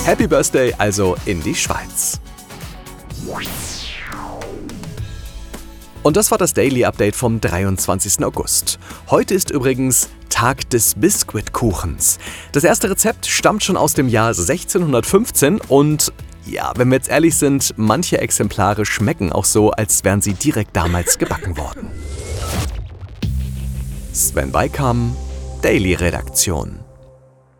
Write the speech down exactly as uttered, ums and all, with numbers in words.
Happy Birthday also in die Schweiz. Und das war das Daily Update vom dreiundzwanzigsten August. Heute ist übrigens Tag des Biskuitkuchens. Das erste Rezept stammt schon aus dem Jahr sechzehnhundertfünfzehn und ja, wenn wir jetzt ehrlich sind, manche Exemplare schmecken auch so, als wären sie direkt damals gebacken worden. Sven Weikam, Daily Redaktion.